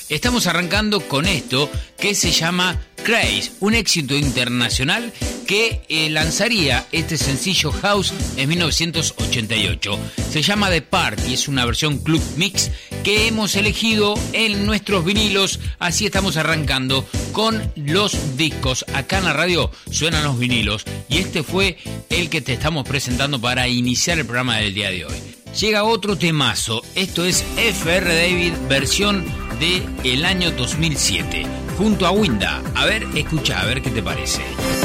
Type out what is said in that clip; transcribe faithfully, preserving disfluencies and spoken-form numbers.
Estamos arrancando con esto que se llama Craze, un éxito internacional que eh, lanzaría este sencillo House en mil novecientos ochenta y ocho. Se llama The Party, es una versión club mix que hemos elegido en nuestros vinilos. Así estamos arrancando con los discos. Acá en la radio suenan los vinilos y este fue el que te estamos presentando para iniciar el programa del día de hoy. Llega otro temazo, esto es F R David, versión de el año dos mil siete, junto a Winda. A ver, escucha, a ver qué te parece.